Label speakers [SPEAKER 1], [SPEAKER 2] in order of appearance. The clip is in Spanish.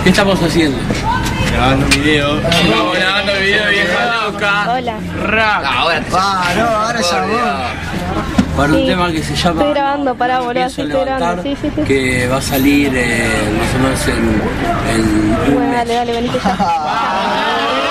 [SPEAKER 1] ¿Qué estamos haciendo?
[SPEAKER 2] Grabando un video.
[SPEAKER 1] Estamos grabando el video, vieja loca.
[SPEAKER 3] Hola.
[SPEAKER 1] Ahora te
[SPEAKER 2] ahora ya vos.
[SPEAKER 1] para un
[SPEAKER 3] Sí,
[SPEAKER 1] tema que se llama...
[SPEAKER 3] estoy grabando, pará, boludo,
[SPEAKER 1] Pienso
[SPEAKER 3] sí, estoy grabando,
[SPEAKER 1] levantar,
[SPEAKER 3] sí.
[SPEAKER 1] que va a salir más o menos en un
[SPEAKER 3] Bueno,
[SPEAKER 1] mes.
[SPEAKER 3] dale, venite ya.